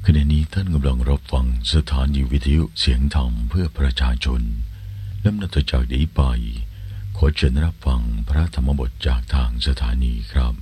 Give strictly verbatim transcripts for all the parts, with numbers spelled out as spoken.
ขณะนี้ท่านกำลังรับฟังสถานีวิทยุเสียงธรรมเพื่อประชาชนและนับจากนี้ไปขอเชิญรับฟังพระธรรมบทจากทางสถานีครับ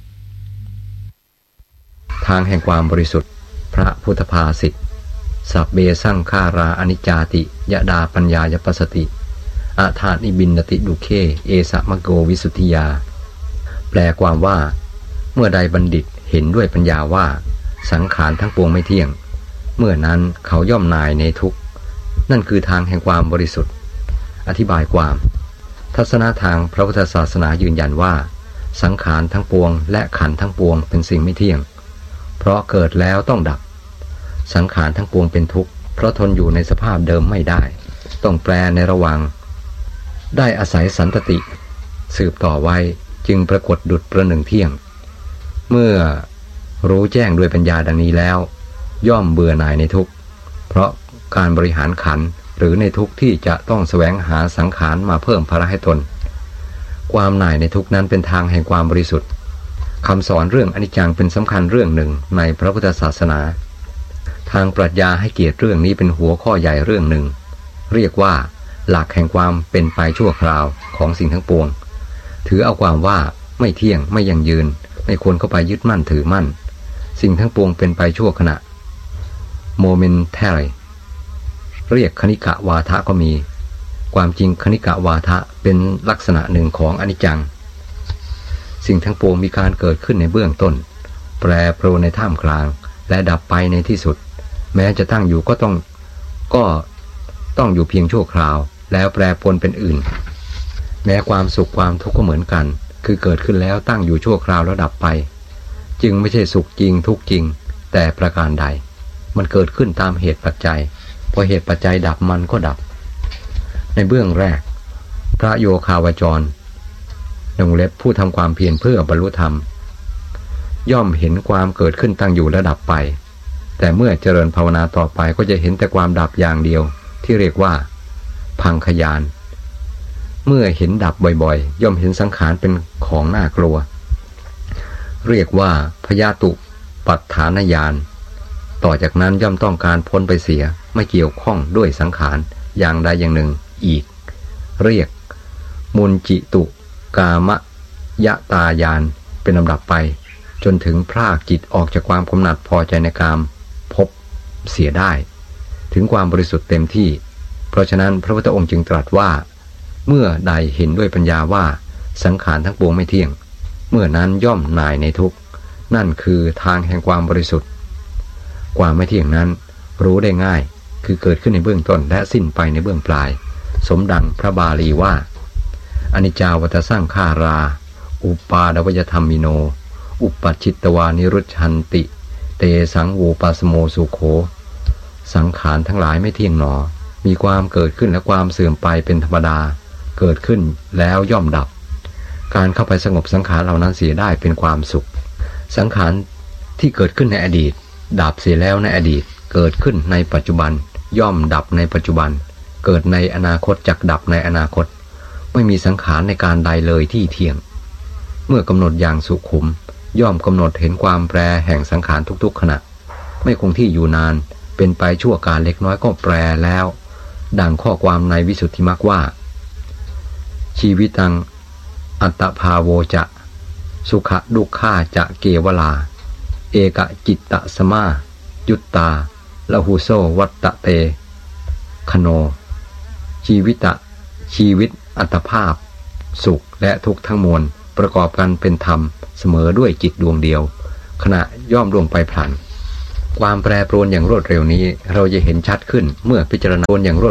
ทางแห่งความบริสุทธิ์พระพุทธภาษิตสัพเบสังขาราอนิจจาติยดาปัญญายปัสสติอาธานิบินติดุเคเอสะมะโกวิสุทธิยาแปลความว่าเมื่อใดบัณฑิตเห็นด้วยปัญญาว่าสังขารทั้งปวงไม่เที่ยงเมื่อนั้นเขาย่อมนายในทุกข์นั่นคือทางแห่งความบริสุทธิ์อธิบายความทัศนะทางพระพุทธศาสนายืนยันว่าสังขารทั้งปวงและขันธ์ทั้งปวงเป็นสิ่งไม่เที่ยงเพราะเกิดแล้วต้องดับสังขารทั้งปวงเป็นทุกข์เพราะทนอยู่ในสภาพเดิมไม่ได้ต้องแปรในระหว่างได้อาศัยสันตติสืบต่อไว้จึงปรากฏดุจประหนึ่งเที่ยงเมื่อรู้แจ้งด้วยปัญญาดังนี้แล้วย่อมเบื่อหน่ายในทุกข์เพราะการบริหารขันธ์หรือในทุกข์ที่จะต้องแสวงหาสังขารมาเพิ่มภาระให้ตนความหน่ายในทุกข์นั้นเป็นทางแห่งความบริสุทธิ์คำสอนเรื่องอนิจจังเป็นสำคัญเรื่องหนึ่งในพระพุทธศาสนาทางปรัชญาให้เกียรติเรื่องนี้เป็นหัวข้อใหญ่เรื่องหนึ่งเรียกว่าหลักแห่งความเป็นไปชั่วคราวของสิ่งทั้งปวงถือเอาความว่าไม่เที่ยงไม่ยั่งยืนไม่ควรเข้าไปยึดมั่นถือมั่นสิ่งทั้งปวงเป็นไปชั่วขณะโมเมนแทรีเรียกคณิกะวาทะก็มีความจริงคณิกะวาทะเป็นลักษณะหนึ่งของอนิจจังสิ่งทั้งปวงมีการเกิดขึ้นในเบื้องต้นแปรปรวนในท่ามกลางและดับไปในที่สุดแม้จะตั้งอยู่ก็ต้องก็ต้องอยู่เพียงชั่วคราวแล้วแปรปรวนเป็นอื่นแม้ความสุขความทุกข์ก็เหมือนกันคือเกิดขึ้นแล้วตั้งอยู่ชั่วคราวแล้วดับไปจึงไม่ใช่สุขจริงทุกข์จริงแต่ประการใดมันเกิดขึ้นตามเหตุปัจจัยพอเหตุปัจจัยดับมันก็ดับในเบื้องแรกพระโยคาวจรวงเล็บผู้ทำความเพียรเพื่อบรรลุธรรมย่อมเห็นความเกิดขึ้นตั้งอยู่และดับไปแต่เมื่อเจริญภาวนาต่อไปก็จะเห็นแต่ความดับอย่างเดียวที่เรียกว่าพังคญาณเมื่อเห็นดับบ่อยๆย่อมเห็นสังขารเป็นของน่ากลัวเรียกว่าพยาตุปัฏฐานญาณต่อจากนั้นย่อมต้องการพ้นไปเสียไม่เกี่ยวข้องด้วยสังขารอย่างใดอย่างหนึ่งอีกเรียกมุนจิตุกามยะตายานเป็นลำดับไปจนถึงพรากจิตออกจากความกำหนัดพอใจในกามพบเสียได้ถึงความบริสุทธิ์เต็มที่เพราะฉะนั้นพระพุทธองค์จึงตรัสว่าเมื่อใดเห็นด้วยปัญญาว่าสังขารทั้งปวงไม่เที่ยงเมื่อนั้นย่อมหน่ายในทุกข์นั่นคือทางแห่งความบริสุทธิ์ความไม่เที่ยงนั้นรู้ได้ง่ายคือเกิดขึ้นในเบื้องต้นและสิ้นไปในเบื้องปลายสมดังพระบาลีว่าอนิจจาวัฏสังขาราอุปาดวยธรรมิโนอุปัชชิตวานิรุชันติเตสังวูปัสโมสุโขสังขารทั้งหลายไม่เที่ยงหนอมีความเกิดขึ้นและความเสื่อมไปเป็นธรรมดาเกิดขึ้นแล้วย่อมดับการเข้าไปสงบสังขารเหล่านั้นเสียได้เป็นความสุขสังขารที่เกิดขึ้นในอดีตดับเสียแล้วในอดีตเกิดขึ้นในปัจจุบันย่อมดับในปัจจุบันเกิดในอนาคตจักดับในอนาคตไม่มีสังขารในการใดเลยที่เที่ยงเมื่อกำหนดอย่างสุขุมย่อมกำหนดเห็นความแปรแห่งสังขารทุกๆขณะไม่คงที่อยู่นานเป็นไปชั่วการเล็กน้อยก็แปรแล้วดังข้อความในวิสุทธิมรรคว่าชีวิตังอัตภาโวจะสุขดุขาจะเกวลาเอกจิตตสมายุตตาละหุโสวัตตะเตคโนชีวิตะชีวิตอัตภาพสุขและทุกข์ทั้งมวลประกอบกันเป็นธรรมเสมอด้วยจิตดวงเดียวขณะย่อมล่วงไปพลันความแปรปรวนอย่างรวดเร็วนี้เราจะเห็นชัดขึ้นเมื่อพิจารณาอย่างรวด